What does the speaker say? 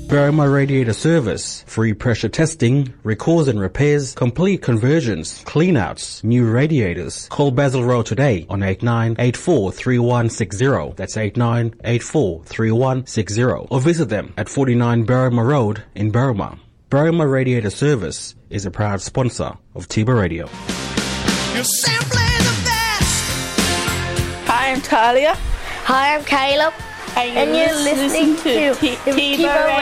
Berrima Radiator Service. Free pressure testing, recalls and repairs, complete conversions, cleanouts, new radiators. Call Basil Road today on 89843160. That's 89843160. Or visit them at 49 Berrima Road in Berrima. Berrima Radiator Service is a proud sponsor of Tiba Radio. You're simply the best. Hi, I'm Talia. Hi, I'm Caleb. And you're listening to Tiba Radio.